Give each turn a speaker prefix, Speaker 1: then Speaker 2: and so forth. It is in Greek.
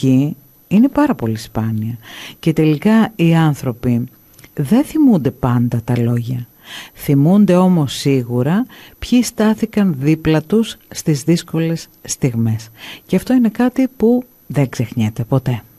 Speaker 1: ευχή είναι πάρα πολύ σπάνια και τελικά οι άνθρωποι δεν θυμούνται πάντα τα λόγια. Θυμούνται όμως σίγουρα ποιοι στάθηκαν δίπλα τους στις δύσκολες στιγμές. Και αυτό είναι κάτι που δεν ξεχνιέται ποτέ.